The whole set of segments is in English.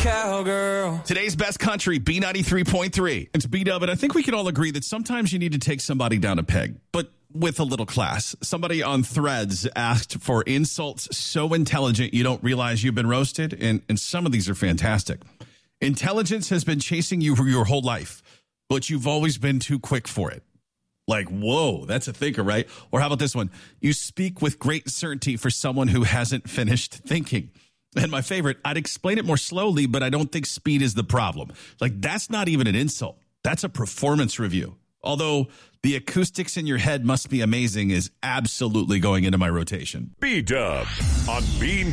cowgirl. Today's best country, B93.3. It's B-Dub, and I think we can all agree that sometimes you need to take somebody down a peg, but with a little class. Somebody on Threads asked for insults so intelligent you don't realize you've been roasted, and some of these are fantastic. Intelligence has been chasing you for your whole life, but you've always been too quick for it. Like, whoa, that's a thinker, right? Or how about this one? You speak with great certainty for someone who hasn't finished thinking. And my favorite, I'd explain it more slowly, but I don't think speed is the problem. Like, that's not even an insult. That's a performance review. Although the acoustics in your head must be amazing is absolutely going into my rotation. B-Dub on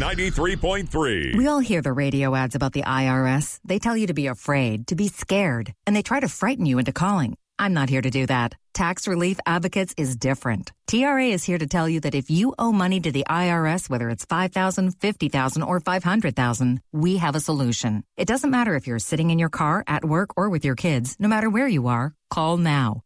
B93.3. We all hear the radio ads about the IRS. They tell you to be afraid, to be scared, and they try to frighten you into calling. I'm not here to do that. Tax Relief Advocates is different. TRA is here to tell you that if you owe money to the IRS, whether it's $5,000, $50,000, or $500,000, we have a solution. It doesn't matter if you're sitting in your car, at work, or with your kids. No matter where you are, call now.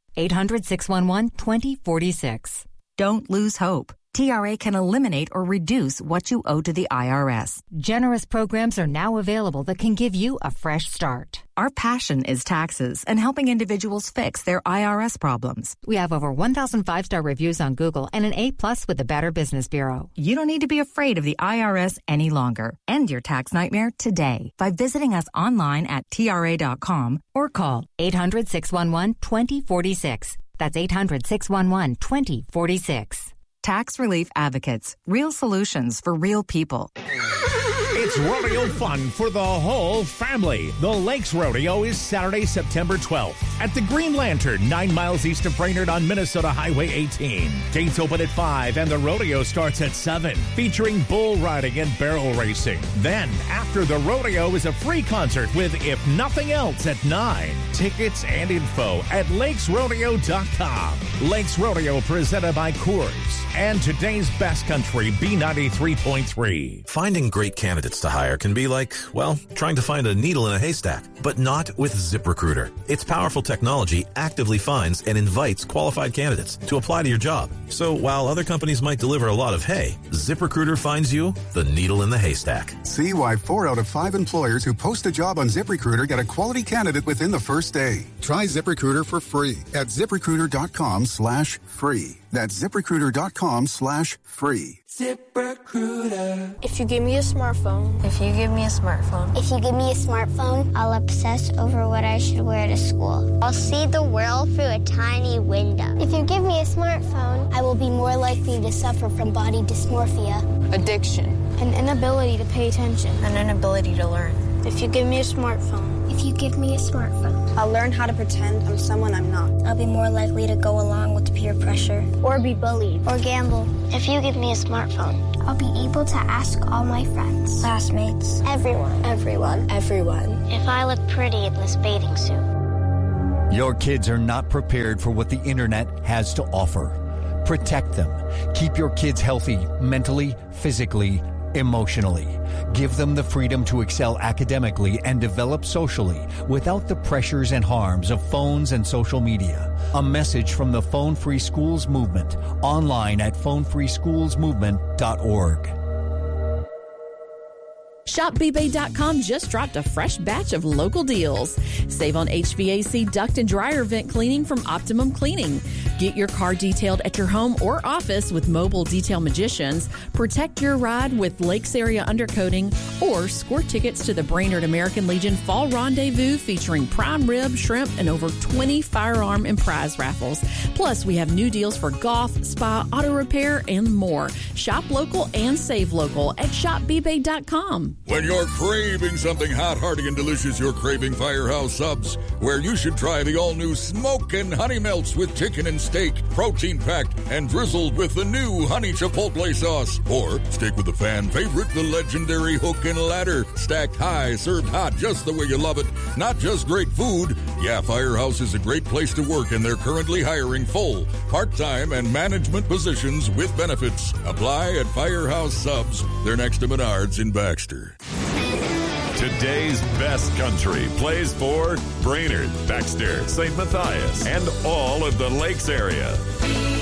800-611-2046. Don't lose hope. TRA can eliminate or reduce what you owe to the IRS. Generous programs are now available that can give you a fresh start. Our passion is taxes and helping individuals fix their IRS problems. We have over 1,000 five-star reviews on Google and an A+ with the Better Business Bureau. You don't need to be afraid of the IRS any longer. End your tax nightmare today by visiting us online at TRA.com or call 800-611-2046. That's 800-611-2046. Tax Relief Advocates. Real solutions for real people. It's rodeo fun for the whole family. The Lakes Rodeo is Saturday, September 12th at the Green Lantern, 9 miles east of Brainerd on Minnesota Highway 18. Gates open at 5 and the rodeo starts at 7, featuring bull riding and barrel racing. Then, after the rodeo is a free concert with If Nothing Else at 9. Tickets and info at lakesrodeo.com. Lakes Rodeo presented by Coors and today's best country, B93.3. Finding great candidates to hire can be like, well, trying to find a needle in a haystack, but not with ZipRecruiter. Its powerful technology actively finds and invites qualified candidates to apply to your job. So while other companies might deliver a lot of hay, ZipRecruiter finds you the needle in the haystack. See why 4 out of 5 employers who post a job on ZipRecruiter get a quality candidate within the first day. Try ZipRecruiter for free at ZipRecruiter.com/free. That's ZipRecruiter.com/free. ZipRecruiter. If you give me a smartphone. If you give me a smartphone. If you give me a smartphone, I'll obsess over what I should wear to school. I'll see the world through a tiny window. If you give me a smartphone, I will be more likely to suffer from body dysmorphia, Addiction, an inability to pay attention, an inability to learn. If you give me a smartphone. If you give me a smartphone, I'll learn how to pretend I'm someone I'm not. I'll be more likely to go along with peer pressure. Or be bullied. Or gamble. If you give me a smartphone, I'll be able to ask all my friends, classmates, everyone. If I look pretty in this bathing suit. Your kids are not prepared for what the internet has to offer. Protect them. Keep your kids healthy mentally, physically, emotionally. Give them the freedom to excel academically and develop socially without the pressures and harms of phones and social media. A message from the Phone Free Schools Movement, online at phonefreeschoolsmovement.org. ShopBeebay.com just dropped a fresh batch of local deals. Save on HVAC duct and dryer vent cleaning from Optimum Cleaning. Get your car detailed at your home or office with mobile detail magicians. Protect your ride with Lakes Area Undercoating, or score tickets to the Brainerd American Legion Fall Rendezvous featuring prime rib, shrimp, and over 20 firearm and prize raffles. Plus, we have new deals for golf, spa, auto repair, and more. Shop local and save local at ShopBeebay.com. When you're craving something hot, hearty, and delicious, you're craving Firehouse Subs, where you should try the all-new Smokin' Honey Melts with chicken and steak, protein-packed and drizzled with the new Honey Chipotle sauce. Or stick with the fan favorite, the legendary Hook and Ladder, stacked high, served hot just the way you love it. Not just great food. Yeah, Firehouse is a great place to work, and they're currently hiring full, part-time, and management positions with benefits. Apply at Firehouse Subs. They're next to Menards in Baxter. Today's best country plays for Brainerd, Baxter, St. Matthias, and all of the Lakes area.